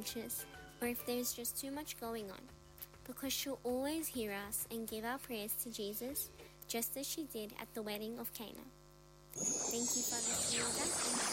anxious or if there's just too much going on, because she'll always hear us and give our prayers to Jesus, just as she did at the wedding of Cana. Thank you for listening, and